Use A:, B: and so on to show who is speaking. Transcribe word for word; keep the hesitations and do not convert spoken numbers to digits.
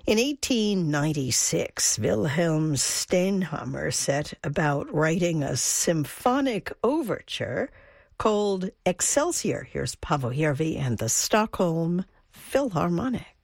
A: In eighteen ninety-six, Wilhelm Steinhammer set about writing a symphonic overture called Excelsior. Here's Paavo Järvi and the Stockholm Philharmonic.